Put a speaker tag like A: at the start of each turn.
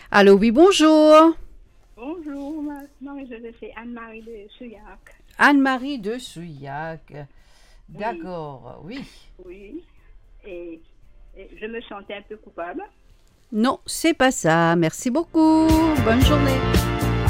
A: Allô, oui, bonjour.
B: Bonjour, Marie-Josée, c'est Anne-Marie de Souillac.
A: Anne-Marie de Souillac.
B: Oui,
A: D'accord, oui.
B: oui. Et, et je me sentais un peu coupable.
A: Non, c'est pas ça. Merci beaucoup. Bonne journée.